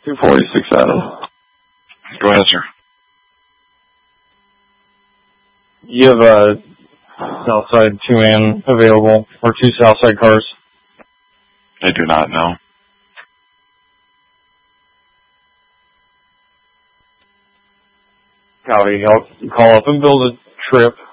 246 Adam. Go ahead, sir. You have a Southside 2-man available, or 2 Southside cars? I do not know. Copy. I'll call up and build a trip.